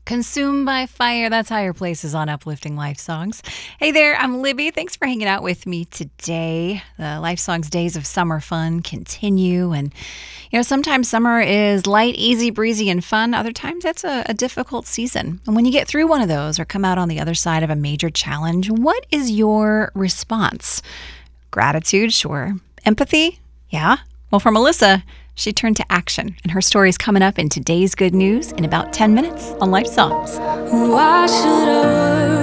Consumed by Fire. That's Higher Places on Uplifting Life Songs. Hey there, I'm Libby. Thanks for hanging out with me today. The Life Songs Days of Summer Fun continue. And, sometimes summer is light, easy, breezy, and fun. Other times it's a difficult season. And when you get through one of those or come out on the other side of a major challenge, what is your response? Gratitude, sure. Empathy? Yeah. Well, for Melissa, she turned to action, and her story is coming up in today's Good News in about 10 minutes on Life Songs. Why should I worry?